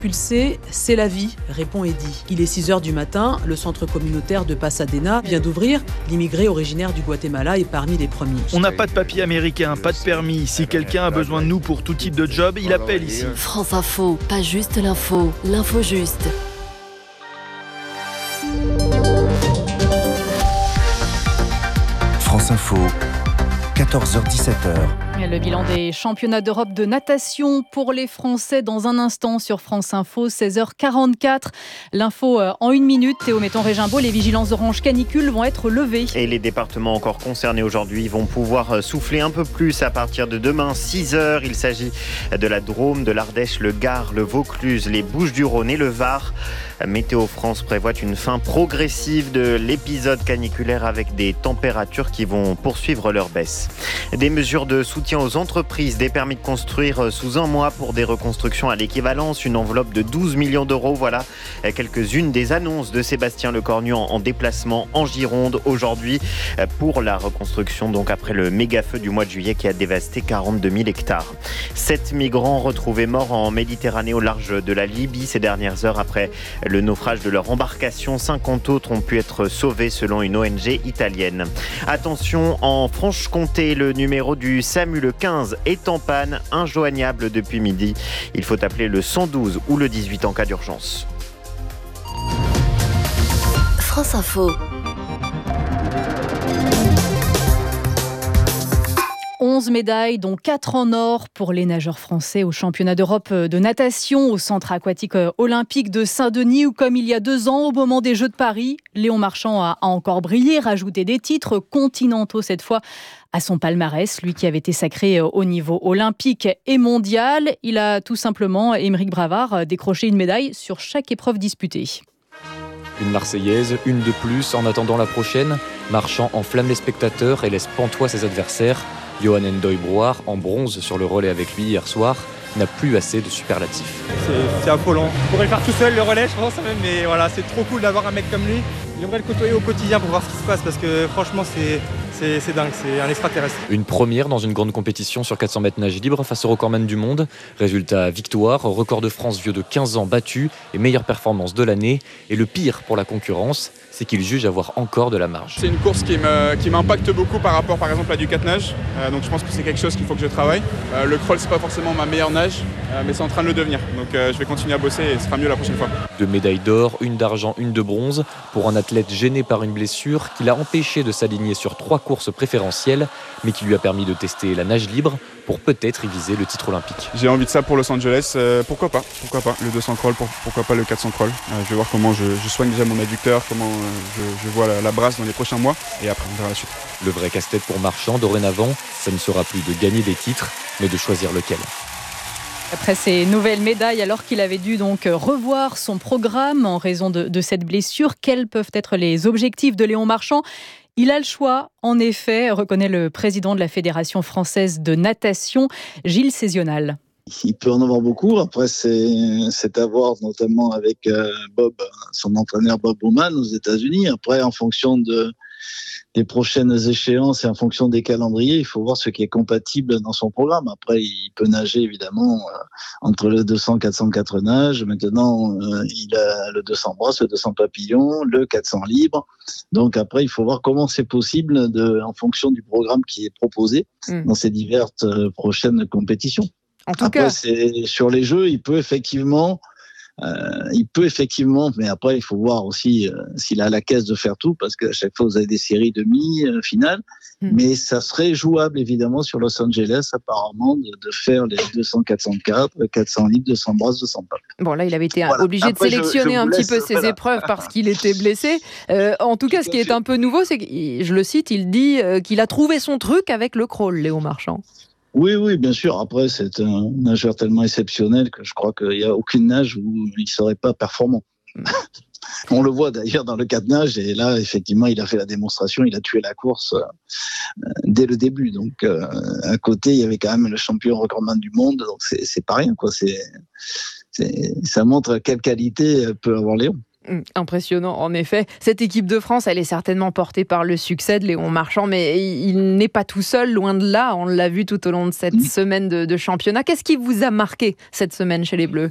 Pulsé, c'est la vie, répond Eddy. Il est 6h du matin, le centre communautaire de Pasadena vient d'ouvrir. L'immigré originaire du Guatemala est parmi les premiers. On n'a pas de papier américain, pas de permis. Si quelqu'un a besoin de nous pour tout type de job, il appelle ici. France Info, pas juste l'info, l'info juste. France Info, 14h-17h. Le bilan des championnats d'Europe de natation pour les Français dans un instant sur France Info, 16h44. L'info en une minute. Théo Metton-Régimbaud, les vigilances orange canicule vont être levées. Et les départements encore concernés aujourd'hui vont pouvoir souffler un peu plus à partir de demain, 6h. Il s'agit de la Drôme, de l'Ardèche, le Gard, le Vaucluse, les Bouches-du-Rhône et le Var. Météo France prévoit une fin progressive de l'épisode caniculaire avec des températures qui vont poursuivre leur baisse. Des mesures de soutien aux entreprises, des permis de construire sous un mois pour des reconstructions à l'équivalence, une enveloppe de 12 millions d'euros. Voilà quelques-unes des annonces de Sébastien Lecornu en déplacement en Gironde aujourd'hui pour la reconstruction, donc après le méga-feu du mois de juillet qui a dévasté 42 000 hectares. 7 migrants retrouvés morts en Méditerranée au large de la Libye ces dernières heures après le naufrage de leur embarcation. 50 autres ont pu être sauvés selon une ONG italienne. Attention, en Franche-Comté, le numéro du SAMU, le 15, est en panne, injoignable depuis midi. Il faut appeler le 112 ou le 18 en cas d'urgence. France Info. 11 médailles, dont 4 en or pour les nageurs français au championnat d'Europe de natation au centre aquatique olympique de Saint-Denis, où comme il y a 2 ans, au moment des Jeux de Paris, Léon Marchand a encore brillé, rajouté des titres continentaux cette fois à son palmarès, lui qui avait été sacré au niveau olympique et mondial. Il a tout simplement, Émeric Bravard, décroché une médaille sur chaque épreuve disputée. Une Marseillaise, une de plus en attendant la prochaine. Marchand enflamme les spectateurs et laisse pantois ses adversaires. Johan Ndoye-Brouard, en bronze sur le relais avec lui hier soir, n'a plus assez de superlatifs. C'est affolant. Je pourrais le faire tout seul, le relais, je pense, même, mais voilà, c'est trop cool d'avoir un mec comme lui. J'aimerais le côtoyer au quotidien pour voir ce qui se passe, parce que franchement, c'est dingue, c'est un extraterrestre. Une première dans une grande compétition sur 400 mètres nage libre face au recordman du monde. Résultat, victoire, record de France vieux de 15 ans battu et meilleure performance de l'année. Et le pire pour la concurrence, c'est qu'il juge avoir encore de la marge. C'est une course qui m'impacte beaucoup par rapport par exemple à du 4 nage, donc je pense que c'est quelque chose qu'il faut que je travaille. Le crawl c'est pas forcément ma meilleure nage, mais c'est en train de le devenir, donc je vais continuer à bosser et ce sera mieux la prochaine fois. 2 médailles d'or, une d'argent, une de bronze, pour un athlète gêné par une blessure qui l'a empêché de s'aligner sur 3 courses préférentielles, mais qui lui a permis de tester la nage libre pour peut-être y viser le titre olympique. J'ai envie de ça pour Los Angeles, pourquoi pas, le 200 crawl, pourquoi pas le 400 crawl. Je vais voir comment je soigne déjà mon adducteur, comment je vois la brasse dans les prochains mois et après on verra la suite. Le vrai casse-tête pour Marchand dorénavant, ça ne sera plus de gagner des titres, mais de choisir lequel. Après ces nouvelles médailles, alors qu'il avait dû donc revoir son programme en raison de cette blessure, quels peuvent être les objectifs de Léon Marchand ? Il a le choix, en effet, reconnaît le président de la Fédération française de natation, Gilles Cézional. Il peut en avoir beaucoup. Après, c'est à voir notamment avec Bob, son entraîneur Bob Bowman aux États-Unis. Après, en fonction des prochaines échéances et en fonction des calendriers, il faut voir ce qui est compatible dans son programme. Après, il peut nager évidemment entre le 200, 400, 4 nages. Maintenant, il a le 200 brosses, le 200 papillons, le 400 libre. Donc après, il faut voir comment c'est possible en fonction du programme qui est proposé dans ces diverses prochaines compétitions. En tout après, cas, c'est sur les Jeux, il peut effectivement, mais après, il faut voir aussi s'il a la caisse de faire tout, parce qu'à chaque fois, vous avez des séries demi-finales, mais ça serait jouable, évidemment, sur Los Angeles, apparemment, de faire les 200, 404, 400 litres, 200 brasses, 200 papes. Bon, là, il avait été obligé de sélectionner un petit peu ses épreuves parce qu'il était blessé. En tout cas, ce qui est un peu nouveau, c'est que, je le cite, il dit qu'il a trouvé son truc avec le crawl, Léon Marchand. Oui, bien sûr. Après, c'est un nageur tellement exceptionnel que je crois qu'il n'y a aucune nage où il ne serait pas performant. On le voit d'ailleurs dans le 4 nage, et là, effectivement, il a fait la démonstration, il a tué la course dès le début. Donc, à côté, il y avait quand même le champion recordman du monde, donc c'est pas rien, quoi. Ça montre quelle qualité peut avoir Léon. Impressionnant, en effet. Cette équipe de France, elle est certainement portée par le succès de Léon Marchand, mais il n'est pas tout seul, loin de là. On l'a vu tout au long de cette semaine de championnat. Qu'est-ce qui vous a marqué cette semaine chez les Bleus ?